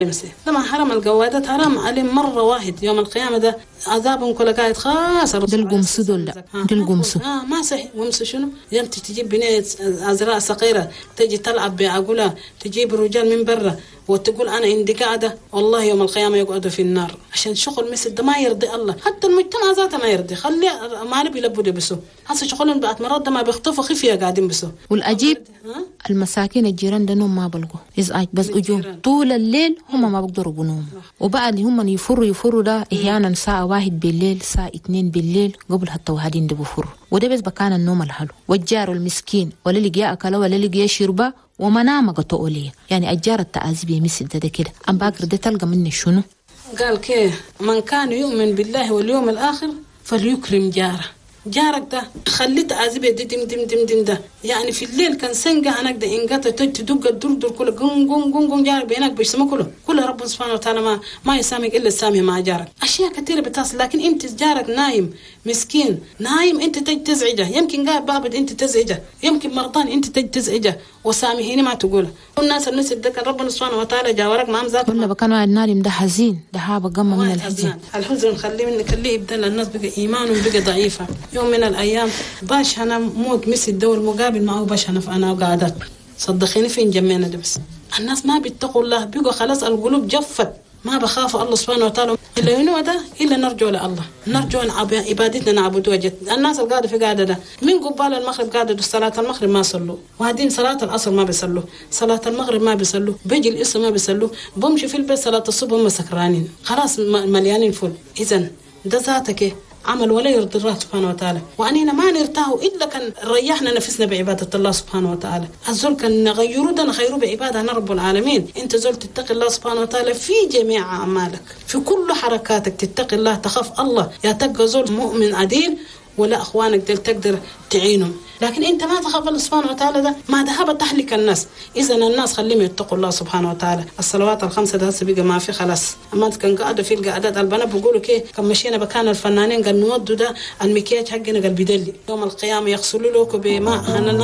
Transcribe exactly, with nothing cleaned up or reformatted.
لما حرم الجوادات حرام عليهم مرة واحد يوم القيامة ده عذابهم كل قاعد خاص. دلقم سدول لا دلقم سو آه ما صح ومس شنو يوم تجيب بنية أزراء صغيرة تجي تلعب بعقولها تجيب الرجال من برا وتقول أنا عندي قاعدة والله يوم القيامة يقعدوا في النار عشان شغل مثل ده ما يرضي الله. حتى المجتمع ذاته ما يرضي خلي ما نبي يلبوا ده بسو هسه شغلهم بعد مرات ما بيخطفوا خفية قاعدين بسو. والأجيب المساكين الجيران ده ما بلقوا إزعاج بس أجوا طول الليل هم ما بيقدروا بنوم وبعد هم يفروا يفروا ده أحيانا ساعة واحد بالليل ساعة اتنين بالليل قبل حتى وهادين ده بفروا وده بس بكان النوم الحلو. والجار المسكين ولا لقيا أكله ولا لقيا شربه وما نام قطعوا ليه يعني أجار التعذيب يمثل ده كده أم باقر ده تلقى مني شنو قال كيه من كان يؤمن بالله واليوم الآخر فليكرم جاره. جارك ده خليه تعذيب دي دم دم دم دم ده يعني في الليل كان سنجة هناك ده إنقطع تدق الدردر كله قم قم قم قم جارك بينك بيسمى كله كله رب سبحانه وتعالى ما ما يسامك إلا السامي مع جارك. أشياء كثيرة بتصل لكن أنت جارك نايم مسكين نايم أنت تجي تزعجه يمكن قاعد بابد أنت تزعجه يمكن مرضان أنت تجي تزعجه وسامحيني ما تقوله. والناس الناس الذكر ربنا سبحانه وتعالى جاورك ما مزاك ولا بكانوا النايم ده حزين ده هابة قمة من الحزن. الحزن خليه من خليه يبدل الناس بقى إيمانهم بقى ضعيفة. يوم من الأيام باش أنا موت مثل الدول مقابل معه باش أنا أنا وقعدت صدقيني فين جمعنا ده بس الناس ما بيتقوا الله بيقوا خلاص القلوب جفت ما بخافوا الله سبحانه وتعالى إلا ينو ده إلا نرجو لله نرجو عبادتنا نعبدوا وجد. الناس القاعدة في قاعدة ده من قبال المغرب قاعدة صلاة المغرب ما صلوا وهدين صلاة العصر ما بيصلوا صلاة المغرب ما بيصلوا بيجي الإسم ما بيصلوا بمشي في البيت صلاة الصبح هم سكرانين خلاص مليانين فل. إذن ده ذاتك عمل ولا يرضي الله سبحانه وتعالى وأننا ما نرتاحوا إلا كان ريحنا نفسنا بعبادة الله سبحانه وتعالى. الزول كان نغيروا ده نخيروا بعبادة رب العالمين. أنت زول تتقي الله سبحانه وتعالى في جميع أعمالك في كل حركاتك تتقي الله تخاف الله يا تبقى زول مؤمن عديل ولا أخوانك دل تقدر تعينهم. لكن أنت ما تخاف الله سبحانه وتعالى ده ما ذهب تحلك الناس. إذا الناس خليهم يتقوا الله سبحانه وتعالى. الصلوات الخمسة ده هسه بقى ما في خلاص. أما كان قاعدة في القعدات البنات بيقولوا كي كم مشينا بكان الفنانين قال نودوا ده المكياج حقنا قال بدلي يوم القيامة يغسلوا له بماء